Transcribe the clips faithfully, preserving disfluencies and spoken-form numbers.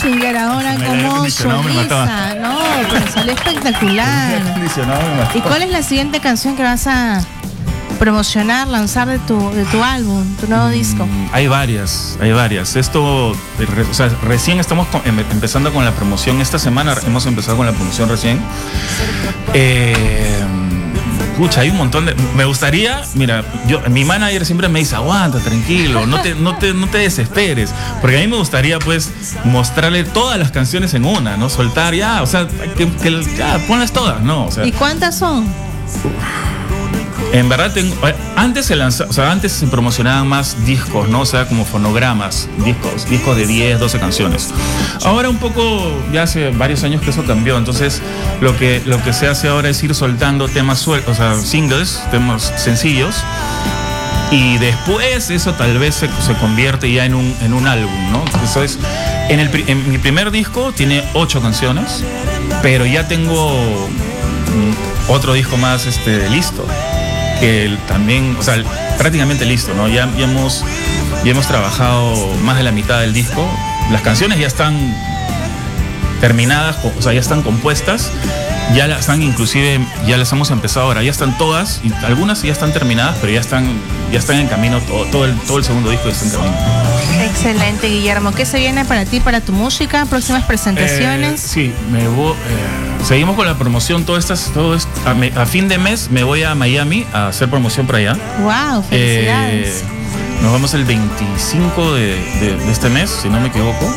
Businger ahora como solista. No, pero salió espectacular. ¿Y cuál es la siguiente canción que vas a promocionar, lanzar de tu, de tu álbum, tu nuevo mm, disco? Hay varias, hay varias. Esto, o sea, recién estamos con, em, empezando con la promoción. Esta semana hemos empezado con la promoción recién. Eh, Escucha, hay un montón de... Me gustaría, mira, yo, mi manager siempre me dice, aguanta, tranquilo, no te, no te, no te desesperes. Porque a mí me gustaría, pues, mostrarle todas las canciones en una, ¿no? Soltar, ya, o sea, que, que ya, ponlas todas, ¿no? O sea, ¿y cuántas son? En verdad, tengo, antes se lanzaba, o sea, antes se promocionaban más discos, ¿no? O sea, como fonogramas, discos, discos de diez, doce canciones. Ahora un poco, ya hace varios años que eso cambió, entonces lo que, lo que se hace ahora es ir soltando temas sueltos, o sea, singles, temas sencillos, y después eso tal vez se, se convierte ya en un, en un álbum, ¿no? Entonces, en, el, en mi primer disco tiene ocho canciones, pero ya tengo otro disco más este, listo. Que también, o sea, prácticamente listo, ¿no? Ya, ya, hemos, ya hemos trabajado más de la mitad del disco. Las canciones ya están terminadas, o sea, ya están compuestas. Ya las están, inclusive, ya las hemos empezado ahora. Ya están todas, y algunas ya están terminadas, pero ya están, ya están en camino. Todo, todo, el, todo el segundo disco ya está en camino. Excelente, Guillermo. ¿Qué se viene para ti, para tu música? ¿Próximas presentaciones? Eh, sí, me voy, eh, seguimos con la promoción. Todo estas, todo esto, a, me, a fin de mes me voy a Miami a hacer promoción para allá. ¡Wow! ¡Felicidades! Eh, nos vamos el veinticinco de, de, de este mes, si no me equivoco.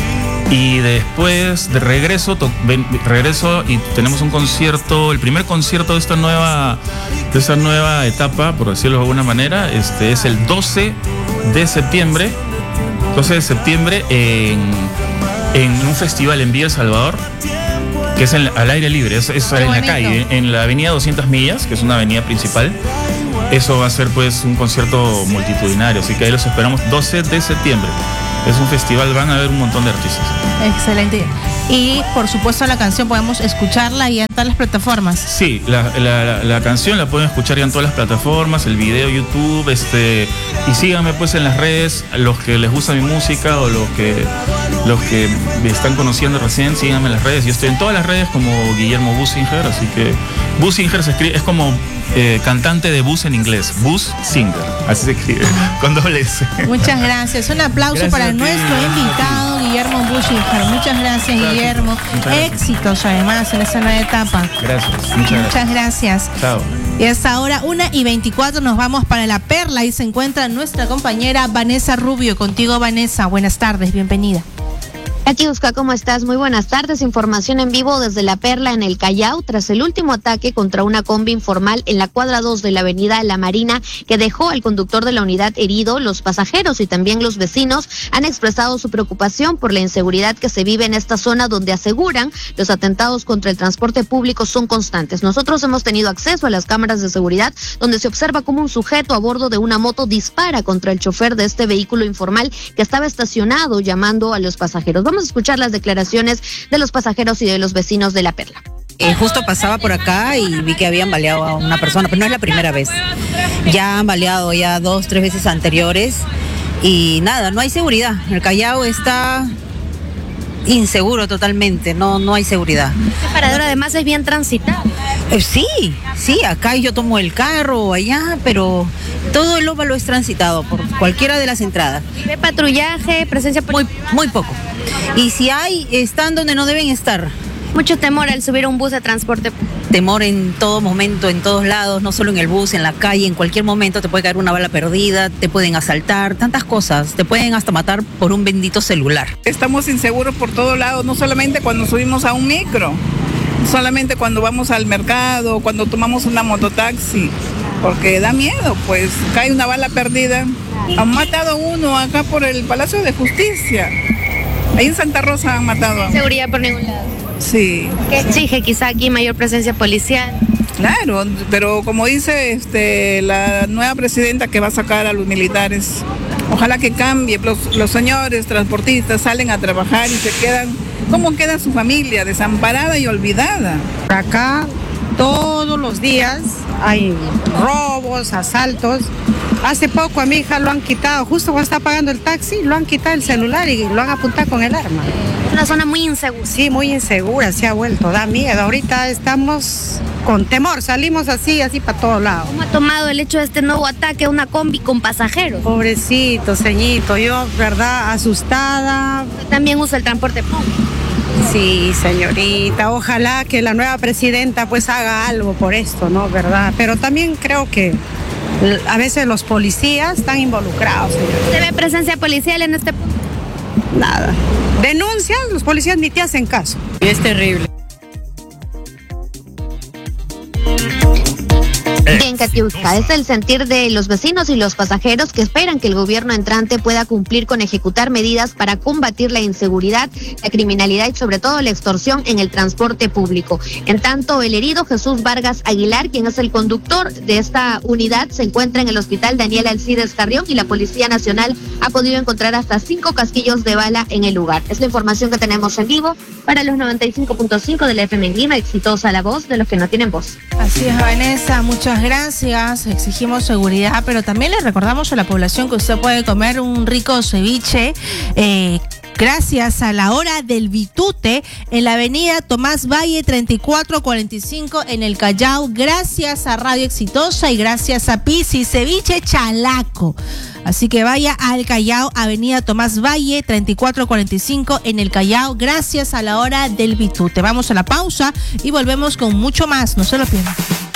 Y después de regreso, to, ven, regreso y tenemos un concierto, el primer concierto de esta nueva, de esta nueva etapa, por decirlo de alguna manera, este es el doce de septiembre. doce de septiembre en, en un festival en Villa El Salvador, que es en, al aire libre, es, es en la calle, en la avenida doscientas millas, que es una avenida principal. Eso va a ser pues un concierto multitudinario, así que ahí los esperamos doce de septiembre. Es un festival, van a haber un montón de artistas. Excelente. Y por supuesto la canción podemos escucharla ya en todas las plataformas. Sí, la, la, la, la canción la pueden escuchar ya en todas las plataformas, el video, YouTube, este, y síganme pues en las redes, los que les gusta mi música o los que los que me están conociendo recién, síganme en las redes. Yo estoy en todas las redes como Guillermo Businger, así que Businger se escribe, es como eh, cantante de bus en inglés, Businger, así se escribe, con doble S. Muchas gracias. Un aplauso gracias para nuestro invitado Guillermo Businger. Muchas gracias, gracias. Guillermo. Muchas Éxitos gracias. Además en esta nueva etapa. Gracias. Muchas, muchas gracias. gracias. Chao. Y hasta ahora, una y veinticuatro, nos vamos para La Perla y se encuentra nuestra compañera Vanessa Rubio. Contigo, Vanessa. Buenas tardes, bienvenida. Katiuska, ¿cómo estás? Muy buenas tardes. Información en vivo desde La Perla en el Callao tras el último ataque contra una combi informal en la cuadra dos de la avenida La Marina que dejó al conductor de la unidad herido. Los pasajeros y también los vecinos han expresado su preocupación por la inseguridad que se vive en esta zona donde aseguran los atentados contra el transporte público son constantes. Nosotros hemos tenido acceso a las cámaras de seguridad donde se observa cómo un sujeto a bordo de una moto dispara contra el chofer de este vehículo informal que estaba estacionado llamando a los pasajeros. Vamos a escuchar las declaraciones de los pasajeros y de los vecinos de La Perla. Eh, justo pasaba por acá y vi que habían baleado a una persona, pero no es la primera vez. Ya han baleado ya dos, tres veces anteriores y nada, no hay seguridad. El Callao está inseguro totalmente, no, no hay seguridad. Este parador además es bien transitado. Eh, sí, sí, acá yo tomo el carro o allá, pero todo el óvalo es transitado por cualquiera de las entradas. ¿Ve patrullaje, presencia policial? Muy, muy poco. Y si hay, están donde no deben estar. Mucho temor al subir a un bus de transporte. Temor en todo momento, en todos lados, no solo en el bus, en la calle, en cualquier momento te puede caer una bala perdida, te pueden asaltar, tantas cosas, te pueden hasta matar por un bendito celular. Estamos inseguros por todos lados, no solamente cuando subimos a un micro, solamente cuando vamos al mercado, cuando tomamos una mototaxi, porque da miedo, pues cae una bala perdida. Han matado a uno acá por el Palacio de Justicia, ahí en Santa Rosa han matado a uno. Seguridad por ningún lado. Sí. ¿Qué exige quizá aquí mayor presencia policial? Claro, pero como dice este, la nueva presidenta que va a sacar a los militares, ojalá que cambie, los, los señores transportistas salen a trabajar y se quedan, ¿cómo queda su familia? Desamparada y olvidada. Acá Todos los días hay robos, asaltos. Hace poco a mi hija lo han quitado, justo cuando está pagando el taxi, lo han quitado el celular y lo han apuntado con el arma. Es una zona muy insegura. Sí, muy insegura, se ha vuelto, da miedo. Ahorita estamos con temor, salimos así, así para todos lados. ¿Cómo ha tomado el hecho de este nuevo ataque a una combi con pasajeros? Pobrecito, ceñito, yo, verdad, asustada. ¿Usted también usa el transporte público? Sí, señorita, ojalá que la nueva presidenta pues haga algo por esto, ¿no? ¿Verdad? Pero también creo que a veces los policías están involucrados, señorita. ¿Se ve presencia policial en este punto? Nada. Denuncias, los policías ni te hacen caso. Y es terrible. Bien, Katiuska, es el sentir de los vecinos y los pasajeros que esperan que el gobierno entrante pueda cumplir con ejecutar medidas para combatir la inseguridad, la criminalidad y sobre todo la extorsión en el transporte público. En tanto, el herido Jesús Vargas Aguilar, quien es el conductor de esta unidad, se encuentra en el hospital Daniel Alcides Carrión y la Policía Nacional ha podido encontrar hasta cinco casquillos de bala en el lugar. Es la información que tenemos en vivo para los noventa y cinco punto cinco de la F M en Lima. Exitosa la voz de los que no tienen voz. Así es, Vanessa, muchas gracias. Exigimos seguridad, pero también le recordamos a la población que usted puede comer un rico ceviche eh, gracias a la hora del Bitute en la avenida Tomás Valle treinta y cuatro cuarenta y cinco en el Callao, gracias a Radio Exitosa y gracias a Pisi Ceviche Chalaco. Así que vaya al Callao, avenida Tomás Valle treinta y cuatro cuarenta y cinco en el Callao, gracias a la hora del Bitute. Vamos a la pausa y volvemos con mucho más, no se lo pierdan.